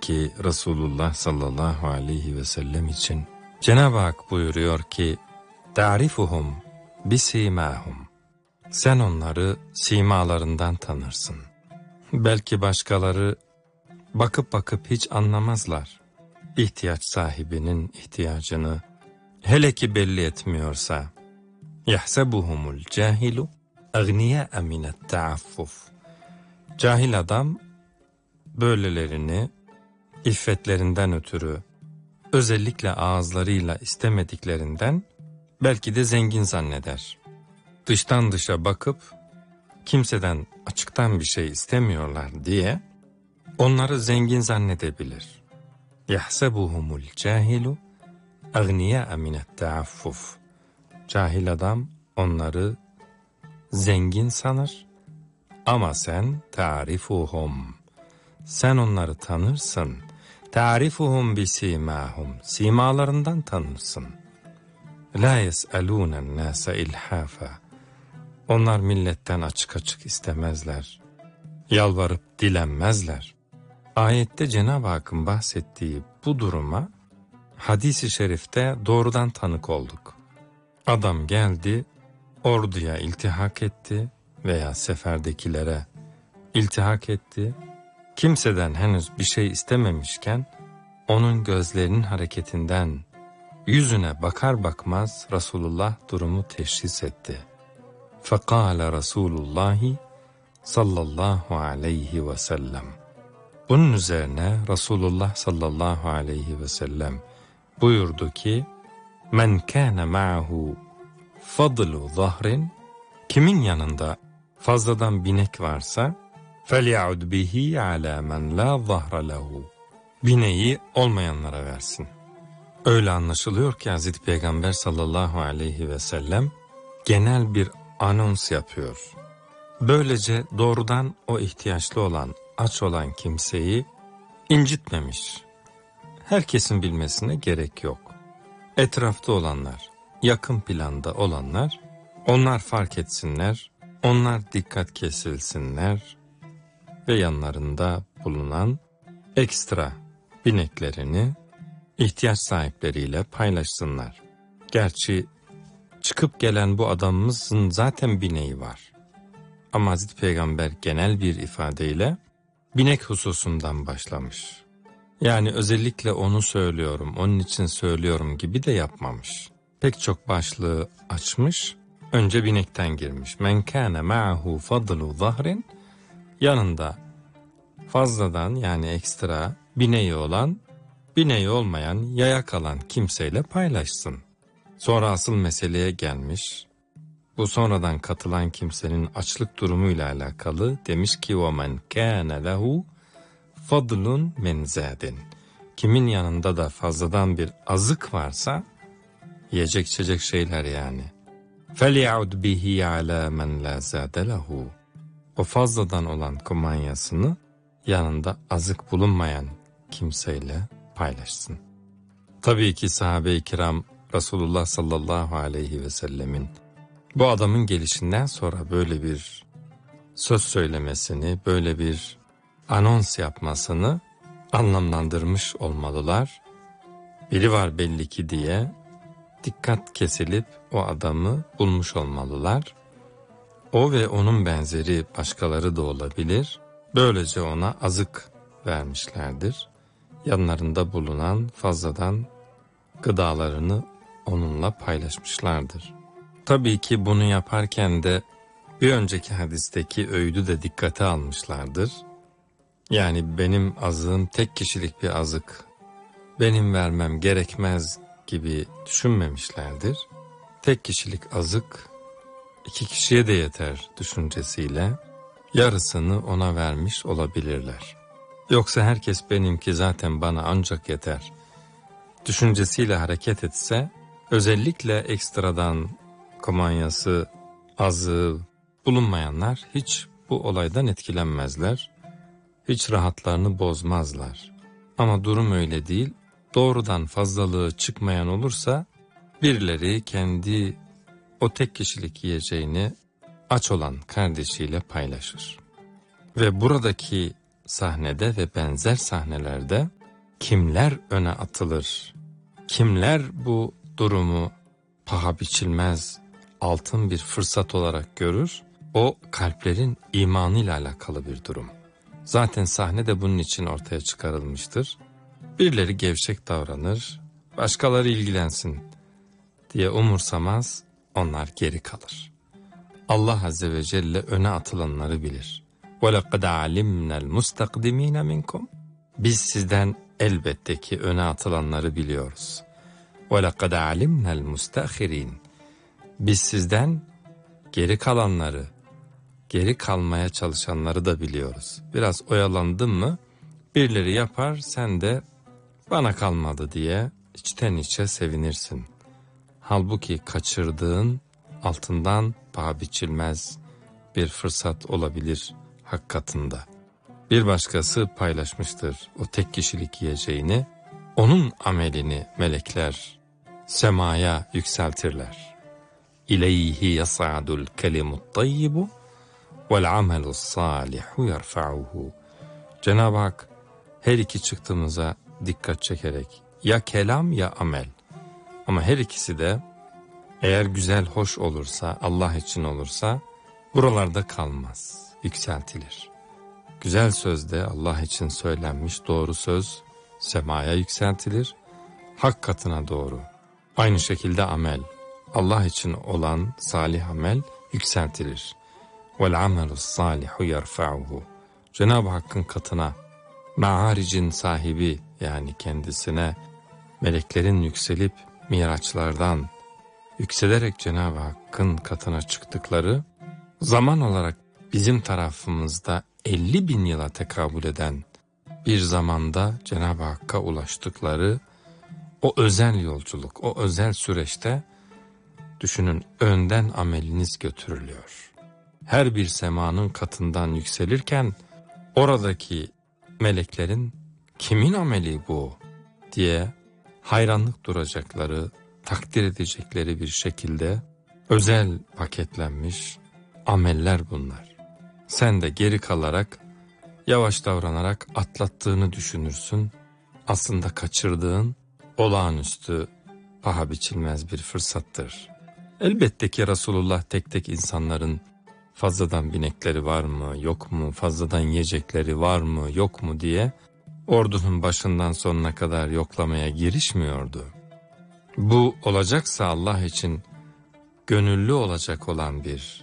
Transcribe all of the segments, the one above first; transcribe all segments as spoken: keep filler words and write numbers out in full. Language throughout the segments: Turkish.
ki Resulullah sallallahu aleyhi ve sellem için Cenab-ı Hak buyuruyor ki "Ta'rifuhum bisimahum." Sen onları simalarından tanırsın. Belki başkaları bakıp bakıp hiç anlamazlar ihtiyaç sahibinin ihtiyacını, hele ki belli etmiyorsa. "Yahsebuhumul cahilu agniya minet taaffuf." Cahil adam böylelerini iffetlerinden ötürü, özellikle ağızlarıyla istemediklerinden belki de zengin zanneder. Dıştan dışa bakıp kimseden açıktan bir şey istemiyorlar diye onları zengin zannedebilir. "Yahsebuhumul cahilu agniya minet taaffuf." Cahil adam onları zengin sanır ama sen ta'rifuhum. Sen onları tanırsın. Ta'rifuhum bisimahum. Simalarından tanırsın. La yes'alûnen nâse ilhâfa. Onlar milletten açık açık istemezler. Yalvarıp dilenmezler. Ayette Cenab-ı Hakk'ın bahsettiği bu duruma hadis-i şerifte doğrudan tanık olduk. Adam geldi, orduya iltihak etti veya seferdekilere iltihak etti. Kimseden henüz bir şey istememişken onun gözlerinin hareketinden yüzüne bakar bakmaz Resulullah durumu teşhis etti. Fekâle Resulullahi sallallahu aleyhi ve sellem. Bunun üzerine Resulullah sallallahu aleyhi ve sellem buyurdu ki "Men kâne ma'hu fadlu zahrin." Kimin yanında fazladan binek varsa فَلْيَعُدْ بِهِ عَلَى مَنْ لَا ظَهْرَ لَهُ. Bineği olmayanlara versin. Öyle anlaşılıyor ki Hazreti Peygamber sallallahu aleyhi ve sellem genel bir anons yapıyor. Böylece doğrudan o ihtiyaçlı olan, aç olan kimseyi incitmemiş. Herkesin bilmesine gerek yok. Etrafta olanlar, yakın planda olanlar, onlar fark etsinler, onlar dikkat kesilsinler ve yanlarında bulunan ekstra bineklerini ihtiyaç sahipleriyle paylaşsınlar. Gerçi çıkıp gelen bu adamımızın zaten bineği var. Ama Hazreti Peygamber genel bir ifadeyle binek hususundan başlamış. Yani özellikle onu söylüyorum, onun için söylüyorum gibi de yapmamış. Pek çok başlığı açmış, önce binekten girmiş. Men kâne ma'hu fadlu zahrin, yanında fazladan yani ekstra bineği olan, bineği olmayan, yaya kalan kimseyle paylaşsın. Sonra asıl meseleye gelmiş. Bu sonradan katılan kimsenin açlık durumuyla alakalı demiş ki وَمَنْ كَانَ لَهُ فَضْلٌ مِنْ زَادٍ. Kimin yanında da fazladan bir azık varsa, yiyecek içecek şeyler yani. فَلْيَعُدْ بِهِ عَلَى مَنْ لَا زَادَ لَهُ. O fazladan olan kumanyasını yanında azık bulunmayan kimseyle paylaşsın. Tabii ki sahabe-i kiram Resulullah sallallahu aleyhi ve sellemin bu adamın gelişinden sonra böyle bir söz söylemesini, böyle bir anons yapmasını anlamlandırmış olmalılar. Biri var belli ki diye dikkat kesilip o adamı bulmuş olmalılar. O ve onun benzeri başkaları da olabilir. Böylece ona azık vermişlerdir. Yanlarında bulunan fazladan gıdalarını onunla paylaşmışlardır. Tabii ki bunu yaparken de bir önceki hadisteki öğüdü de dikkate almışlardır. Yani benim azığım tek kişilik bir azık, benim vermem gerekmez gibi düşünmemişlerdir. Tek kişilik azık iki kişiye de yeter düşüncesiyle yarısını ona vermiş olabilirler. Yoksa herkes benimki zaten bana ancak yeter düşüncesiyle hareket etse, özellikle ekstradan kumanyası, azığı bulunmayanlar hiç bu olaydan etkilenmezler, hiç rahatlarını bozmazlar. Ama durum öyle değil, doğrudan fazlalığı çıkmayan olursa, birileri kendi o tek kişilik yiyeceğini aç olan kardeşiyle paylaşır. Ve buradaki sahnede ve benzer sahnelerde kimler öne atılır, kimler bu durumu paha biçilmez altın bir fırsat olarak görür, o kalplerin imanıyla alakalı bir durum. Zaten sahne de bunun için ortaya çıkarılmıştır. Birileri gevşek davranır, başkaları ilgilensin diye umursamaz, onlar geri kalır. Allah Azze ve Celle öne atılanları bilir. وَلَقَدْ عَلِمْنَا الْمُسْتَقْدِم۪ينَ مِنْكُمْ Biz sizden elbette ki öne atılanları biliyoruz. وَلَقَدْ عَلِمْنَا الْمُسْتَأْخِر۪ينَ Biz sizden geri kalanları, geri kalmaya çalışanları da biliyoruz. Biraz oyalandın mı, birileri yapar, sen de bana kalmadı diye içten içe sevinirsin. Halbuki kaçırdığın altından paha biçilmez bir fırsat olabilir hak katında. Bir başkası paylaşmıştır o tek kişilik yiyeceğini, onun amelini melekler semaya yükseltirler. İleyhi yas'adul kelimut tayyibu vel amelus salihu yerfa'uhu. Cenab-ı Hak her iki çıktığımıza dikkat çekerek ya kelam ya amel, ama her ikisi de eğer güzel, hoş olursa, Allah için olursa buralarda kalmaz, yükseltilir. Güzel sözde Allah için söylenmiş doğru söz semaya yükseltilir, hak katına doğru. Aynı şekilde amel, Allah için olan salih amel yükseltilir. Vel amelus salihu yerfa'uhu. Cenab-ı Hakk'ın katına, Ma'aric'in sahibi yani kendisine meleklerin yükselip miraçlardan yükselerek Cenab-ı Hakk'ın katına çıktıkları zaman olarak bizim tarafımızda elli bin yıla tekabül eden bir zamanda Cenab-ı Hakk'a ulaştıkları o özel yolculuk, o özel süreçte düşünün, önden ameliniz götürülüyor. Her bir semanın katından yükselirken oradaki meleklerin kimin ameli bu diye hayranlık duracakları, takdir edecekleri bir şekilde özel paketlenmiş ameller bunlar. Sen de geri kalarak, yavaş davranarak atlattığını düşünürsün. Aslında kaçırdığın olağanüstü, paha biçilmez bir fırsattır. Elbette ki Resulullah tek tek insanların fazladan binekleri var mı, yok mu, fazladan yiyecekleri var mı, yok mu diye ordunun başından sonuna kadar yoklamaya girişmiyordu. Bu olacaksa Allah için gönüllü olacak olan bir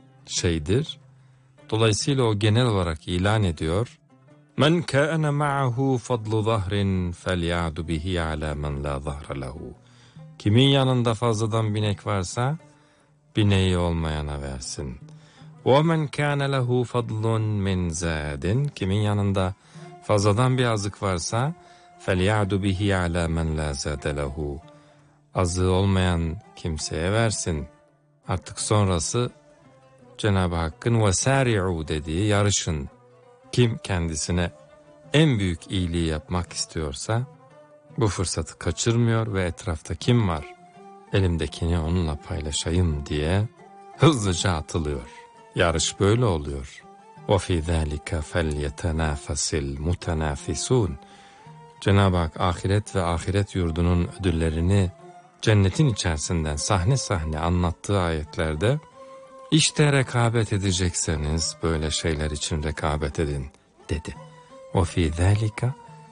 şeydir. Dolayısıyla o genel olarak ilan ediyor. Men kana ma'ahu fadlu zahrin felya'du bihi ala men la zahra lehu. Kimin yanında fazladan binek varsa bineği olmayana versin. Ve men kana lehu fadlun min zadin. Kimin yanında fazladan bir azık varsa felya'du bihi ala men la zade lehu. Azığı olmayan kimseye versin. Artık sonrası Cenab-ı Hakk'ın vesari'u dediği yarışın. Kim kendisine en büyük iyiliği yapmak istiyorsa bu fırsatı kaçırmıyor ve etrafta kim var, elimdekini onunla paylaşayım diye hızlıca atılıyor. Yarış böyle oluyor. وَفِي ذَٰلِكَ فَلْيَتَنَافَسِ الْمُتَنَافِسُونَ. Cenab-ı Hak ahiret ve ahiret yurdunun ödüllerini cennetin içerisinden sahne sahne anlattığı ayetlerde, İşte rekabet edecekseniz böyle şeyler için rekabet edin dedi. وَفِي ذَٰلِكَ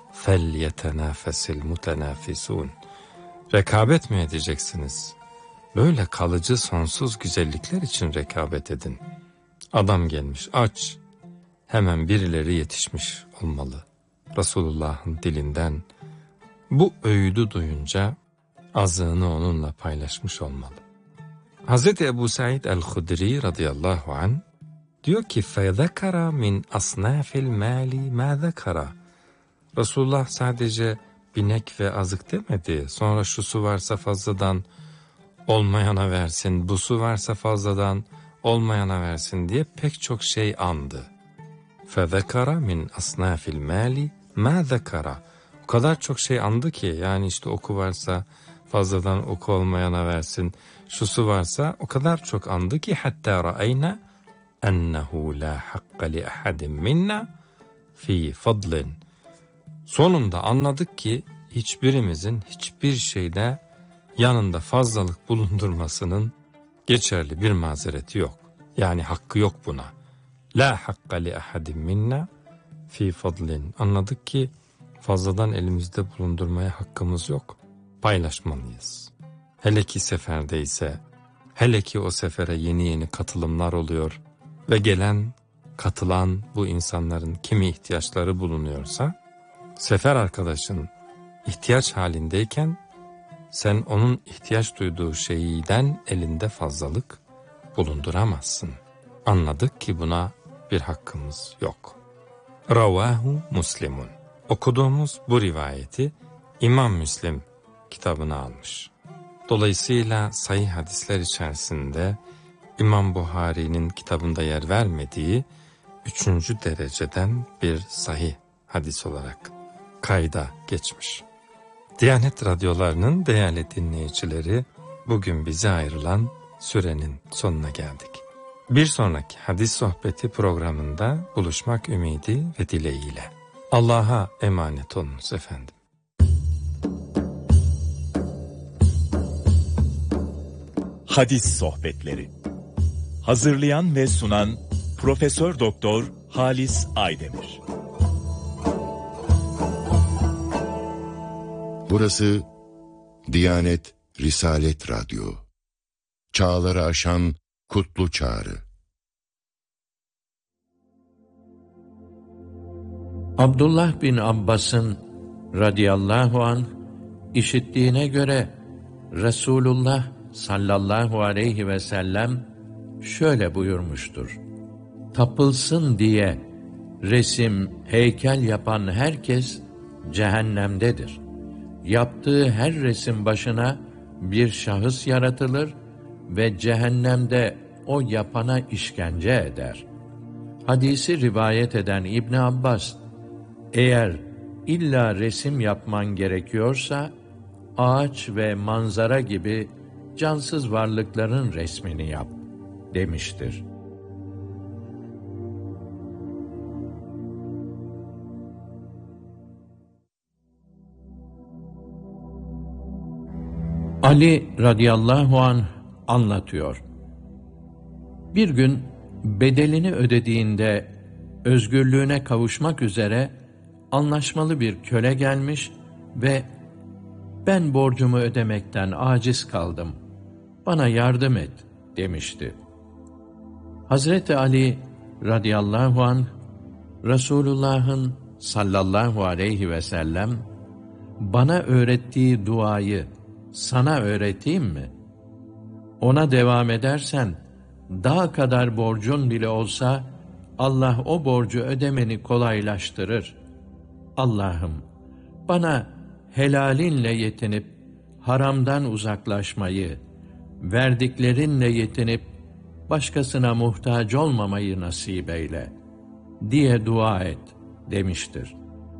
فَلْيَتَنَافَسِ الْمُتَنَافِسُونَ. Rekabet mi edeceksiniz? Böyle kalıcı sonsuz güzellikler için rekabet edin. Adam gelmiş aç, hemen birileri yetişmiş olmalı. Resulullah'ın dilinden bu öğüdü duyunca azığını onunla paylaşmış olmalı. Hazreti Ebu Said el-Hudri radıyallahu anh diyor ki فَذَكَرَ مِنْ أَصْنَافِ الْمَالِ مَا ذَكَرَ. Resulullah sadece binek ve azık demedi. Sonra şu su varsa fazladan olmayana versin, bu su varsa fazladan olmayana versin diye pek çok şey andı. فَذَكَرَ مِنْ أَصْنَافِ الْمَالِ مَا ذَكَرَ. O kadar çok şey andı ki, yani işte oku varsa fazladan oku olmayana versin, şu su varsa o kadar çok andı ki hatta ra'ayna ennehu la hakka li ahadin minna fi fadlin. Sonunda anladık ki hiçbirimizin hiçbir şeyde yanında fazlalık bulundurmasının geçerli bir mazereti yok. Yani hakkı yok buna. La hakka li ahadin minna fi fadlin. Anladık ki fazladan elimizde bulundurmaya hakkımız yok. Paylaşmalıyız. Hele ki seferdeyse, hele ki o sefere yeni yeni katılımlar oluyor ve gelen, katılan bu insanların kimi ihtiyaçları bulunuyorsa, sefer arkadaşın ihtiyaç halindeyken sen onun ihtiyaç duyduğu şeyden elinde fazlalık bulunduramazsın. Anladık ki buna bir hakkımız yok. Ravahu Muslimun. Okuduğumuz bu rivayeti İmam Müslim kitabına almış. Dolayısıyla sahih hadisler içerisinde İmam Buhari'nin kitabında yer vermediği üçüncü dereceden bir sahih hadis olarak kayda geçmiş. Diyanet radyolarının değerli dinleyicileri, bugün bize ayrılan sürenin sonuna geldik. Bir sonraki hadis sohbeti programında buluşmak ümidi ve dileğiyle. Allah'a emanet olunuz efendim. Hadis sohbetleri. Hazırlayan ve sunan Profesör Doktor Halis Aydemir. Burası Diyanet Risalet Radyo. Çağları aşan kutlu çağrı. Abdullah bin Abbas'ın radıyallahu anh işittiğine göre Resulullah sallallahu aleyhi ve sellem şöyle buyurmuştur: tapılsın diye resim, heykel yapan herkes cehennemdedir. Yaptığı her resim başına bir şahıs yaratılır ve cehennemde o yapana işkence eder. Hadisi rivayet eden İbn Abbas, eğer illa resim yapman gerekiyorsa, ağaç ve manzara gibi cansız varlıkların resmini yap demiştir. Ali radıyallahu anh anlatıyor. Bir gün bedelini ödediğinde özgürlüğüne kavuşmak üzere anlaşmalı bir köle gelmiş ve ben borcumu ödemekten aciz kaldım, bana yardım et demişti. Hazreti Ali radıyallahu anh Resulullah'ın sallallahu aleyhi ve sellem bana öğrettiği duayı sana öğreteyim mi? Ona devam edersen dağ kadar borcun bile olsa Allah o borcu ödemeni kolaylaştırır. Allah'ım, bana helalinle yetinip haramdan uzaklaşmayı, verdiklerinle yetinip başkasına muhtaç olmamayı nasip eyle diye dua et demiştir.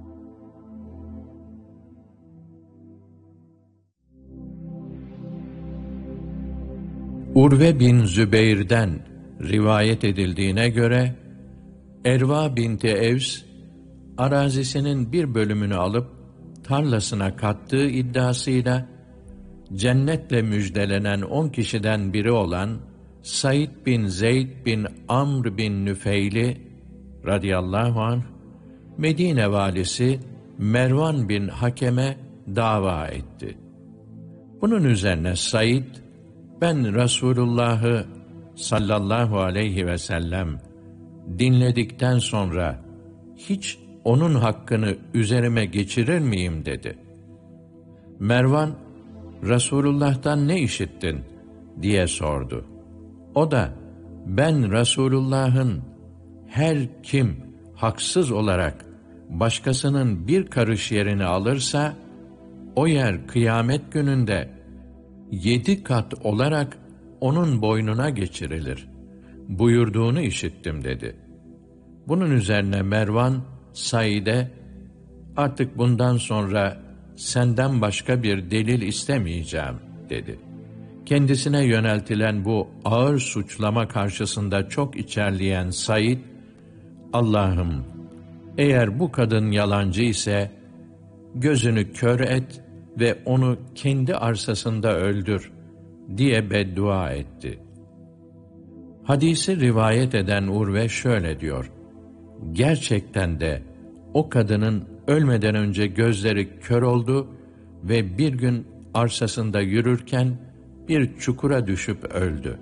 Urve bin Zübeyr'den rivayet edildiğine göre Erva binti Evs arazisinin bir bölümünü alıp tarlasına kattığı iddiasıyla cennetle müjdelenen on kişiden biri olan Said bin Zeyd bin Amr bin Nüfeyli radıyallahu anh Medine valisi Mervan bin Hakem'e dava etti. Bunun üzerine Said, ben Resulullah'ı sallallahu aleyhi ve sellem dinledikten sonra hiç onun hakkını üzerime geçirir miyim dedi. Mervan, Resulullah'tan ne işittin diye sordu. O da, ben Resulullah'ın her kim haksız olarak başkasının bir karış yerini alırsa, o yer kıyamet gününde yedi kat olarak onun boynuna geçirilir buyurduğunu işittim dedi. Bunun üzerine Mervan, Said'e, artık bundan sonra senden başka bir delil istemeyeceğim dedi. Kendisine yöneltilen bu ağır suçlama karşısında çok içerleyen Said, Allah'ım, eğer bu kadın yalancı ise gözünü kör et ve onu kendi arsasında öldür diye beddua etti. Hadisi rivayet eden Urve şöyle diyor: gerçekten de o kadının ölmeden önce gözleri kör oldu ve bir gün arsasında yürürken bir çukura düşüp öldü.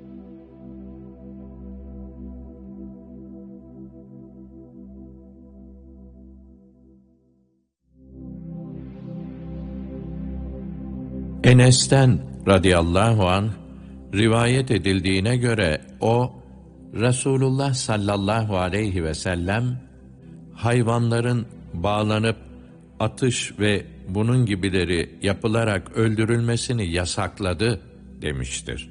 Enes'ten radıyallahu anh rivayet edildiğine göre o, Resulullah sallallahu aleyhi ve sellem hayvanların bağlanıp atış ve bunun gibileri yapılarak öldürülmesini yasakladı demiştir.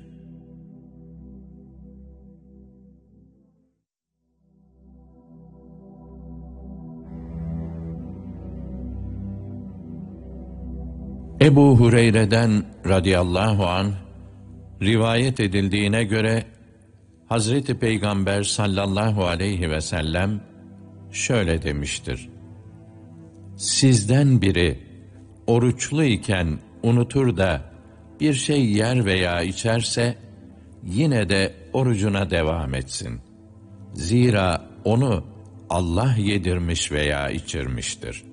Ebu Hureyre'den radıyallahu anh rivayet edildiğine göre Hazreti Peygamber sallallahu aleyhi ve sellem şöyle demiştir: sizden biri oruçlu iken unutur da bir şey yer veya içerse yine de orucuna devam etsin. Zira onu Allah yedirmiş veya içirmiştir.